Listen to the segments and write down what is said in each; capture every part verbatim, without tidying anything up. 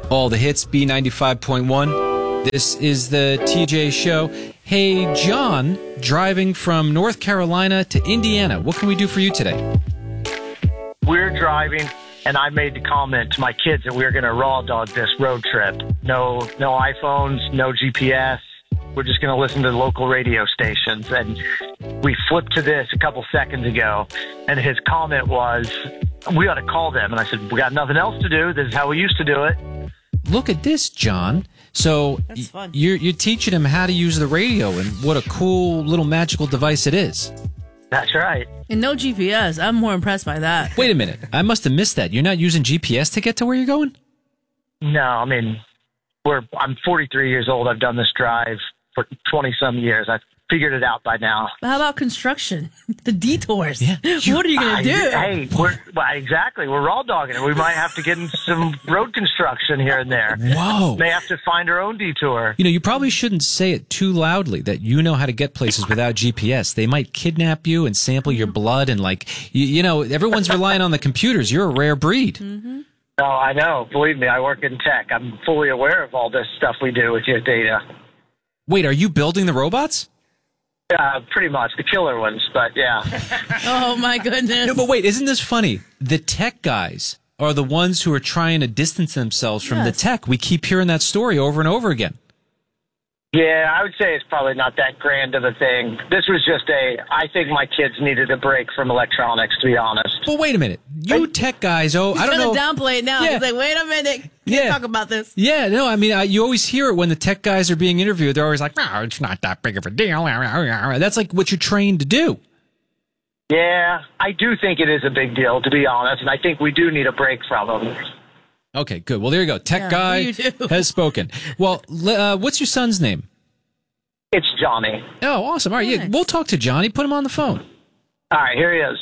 All the hits, B ninety-five point one. This is the T J Show. Hey, John, driving from North Carolina to Indiana. What can we do for you today? We're driving, and I made the comment to my kids that we were going to raw dog this road trip. No, no iPhones, no G P S. We're just going to listen to the local radio stations. And we flipped to this a couple seconds ago, and his comment was, we ought to call them. And I said, we got nothing else to do. This is how we used to do it. Look at this, John. So That's fun. you're, you're teaching him how to use the radio and what a cool little magical device it is. That's right. And no G P S. I'm more impressed by that. Wait a minute. I must have missed that. You're not using G P S to get to where you're going? No, I mean, we're. I'm forty-three years old. I've done this drive for twenty-some years. I've figured it out by now. But how about construction? The detours. Yeah. What are you going to do? Hey, we're, well, exactly. We're raw dogging it. We might have to get in some road construction here and there. Whoa. May have to find our own detour. You know, you probably shouldn't say it too loudly that you know how to get places without G P S. They might kidnap you and sample your blood and, like, you, you know, everyone's relying on the computers. You're a rare breed. Mm-hmm. No, I know. Believe me, I work in tech. I'm fully aware of all this stuff we do with your data. Wait, are you building the robots? Uh, pretty much. The killer ones, but yeah. Oh, my goodness. No, but wait, isn't this funny? The tech guys are the ones who are trying to distance themselves from Yes. the tech. We keep hearing that story over and over again. Yeah, I would say it's probably not that grand of a thing. This was just a, I think my kids needed a break from electronics, to be honest. Well, wait a minute. You tech guys, oh, He's I don't know. going to downplay it now. Yeah. He's like, wait a minute. Can't Yeah. talk about this. Yeah, no, I mean, I, you always hear it when the tech guys are being interviewed. They're always like, oh, it's not that big of a deal. That's like what you're trained to do. Yeah, I do think it is a big deal, to be honest, and I think we do need a break from them. Okay, good. Well, there you go. Tech Yeah, guy you do. has spoken. Well, uh, what's your son's name? It's Johnny. Oh, awesome. All right, yeah, Nice. we'll talk to Johnny. Put him on the phone. All right, here he is.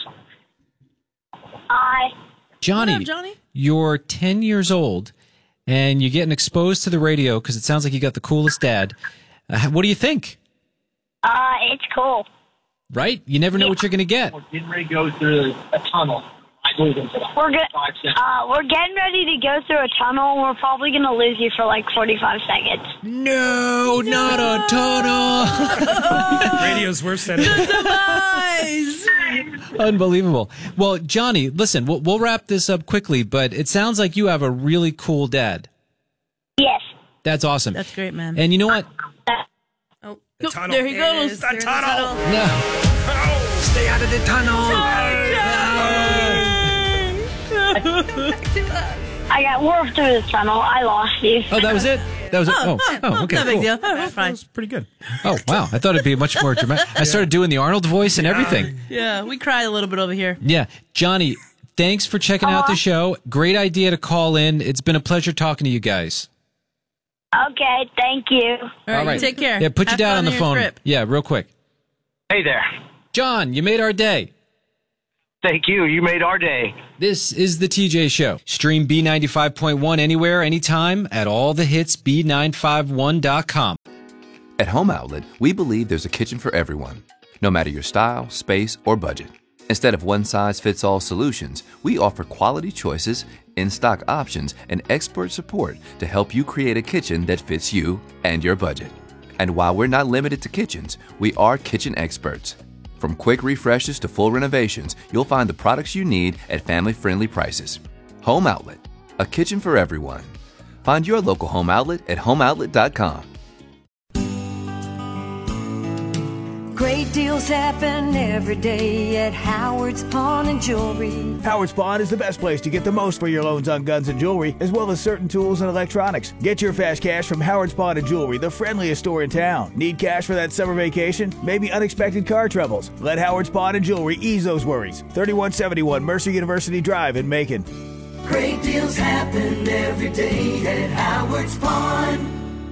Hi. Johnny, What up, Johnny? you're ten years old, and you're getting exposed to the radio because it sounds like you got the coolest dad. Uh, what do you think? Uh, it's cool. Right? You never know what you're going to get. We're getting ready to go through a tunnel. I lose him for that. We're good. Five seconds. Uh, we're getting ready to go through a tunnel. We're probably gonna lose you for like forty-five seconds. No, not a tunnel. Radio's worse than Demise. Unbelievable. Well, Johnny, listen, we'll, we'll wrap this up quickly, but it sounds like you have a really cool dad. Yes. That's awesome. That's great, man. And you know what? Oh, The tunnel. there he There it goes. is. The There's tunnel. No. Oh, stay out of the tunnel. I got warped through the tunnel. I lost you. Oh, that was it? That was it? Oh, Oh, oh okay. no big cool. deal. That's fine. That's pretty good. Oh, wow. I thought it'd be much more dramatic. I started doing the Arnold voice and everything. Yeah, we cried a little bit over here. Yeah. Johnny, thanks for checking out the show. Great idea to call in. It's been a pleasure talking to you guys. Okay, thank you. All right, All right. you take care. Yeah, put your Have dad fun on the your phone. trip. Yeah, real quick. Hey there. John, you made our day. Thank you. You made our day. This is the T J Show. Stream B ninety-five point one anywhere, anytime at all the hits B nine five one dot com. At Home Outlet, we believe there's a kitchen for everyone, no matter your style, space, or budget. Instead of one-size-fits-all solutions, we offer quality choices, in-stock options, and expert support to help you create a kitchen that fits you and your budget. And while we're not limited to kitchens, we are kitchen experts. From quick refreshes to full renovations, you'll find the products you need at family-friendly prices. Home Outlet, a kitchen for everyone. Find your local Home Outlet at home outlet dot com. Great deals happen every day at Howard's Pawn and Jewelry. Howard's Pawn is the best place to get the most for your loans on guns and jewelry, as well as certain tools and electronics. Get your fast cash from Howard's Pawn and Jewelry, the friendliest store in town. Need cash for that summer vacation? Maybe unexpected car troubles? Let Howard's Pawn and Jewelry ease those worries. thirty-one seventy-one Mercer University Drive in Macon. Great deals happen every day at Howard's Pawn.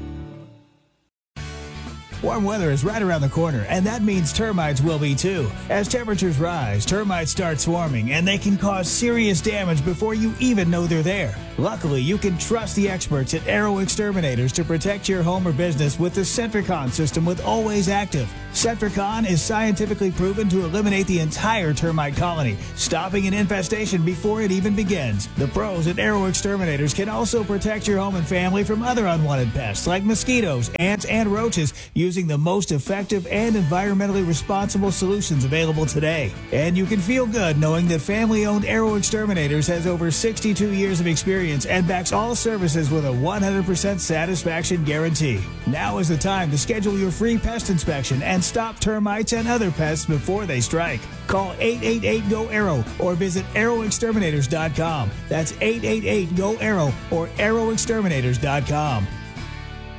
Warm weather is right around the corner, and that means termites will be too. As temperatures rise, termites start swarming, and they can cause serious damage before you even know they're there. Luckily, you can trust the experts at Arrow Exterminators to protect your home or business with the Centricon system with Always Active. Centricon is scientifically proven to eliminate the entire termite colony, stopping an infestation before it even begins. The pros at Arrow Exterminators can also protect your home and family from other unwanted pests like mosquitoes, ants, and roaches using the most effective and environmentally responsible solutions available today. And you can feel good knowing that family-owned Arrow Exterminators has over sixty-two years of experience and backs all services with a one hundred percent satisfaction guarantee. Now is the time to schedule your free pest inspection and stop termites and other pests before they strike. Call eight eight eight, G O, ARROW or visit arrow exterminators dot com. That's eight eight eight, G O, ARROW or arrow exterminators dot com.